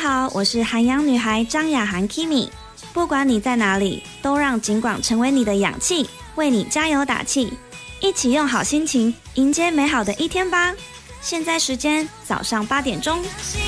好，我是韩阳女孩张雅涵 Kimi。不管你在哪里，都让警广成为你的氧气，为你加油打气，一起用好心情迎接美好的一天吧。现在时间早上8点钟。